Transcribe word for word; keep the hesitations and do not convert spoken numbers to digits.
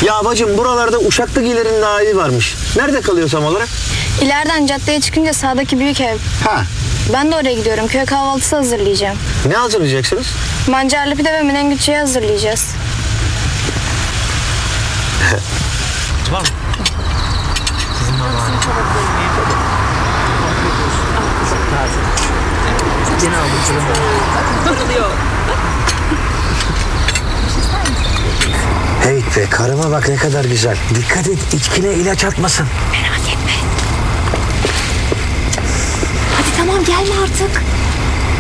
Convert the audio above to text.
Ya bacım, buralarda Uşaklıgilerin daha evi varmış. Nerede kalıyor tam olarak? İleriden caddeye çıkınca sağdaki büyük ev. Ha. Ben de oraya gidiyorum. Köy kahvaltısı hazırlayacağım. Ne hazırlayacaksınız? Mancarlı pide ve menengiçeyi hazırlayacağız. Var mı? Sizin var mı? Yeni aldım fırından. Hey be, karıma bak ne kadar güzel. Dikkat et, içkine ilaç atmasın. Merak etme. Hadi tamam, gelme artık.